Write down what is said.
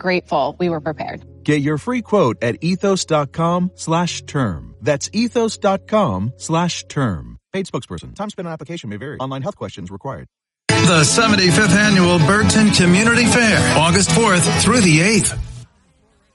grateful we were prepared. Get your free quote at ethos.com/term. That's ethos.com/term. Paid spokesperson. Time spent on application may vary. Online health questions required. The 75th Annual Burton Community Fair, August 4th through the 8th.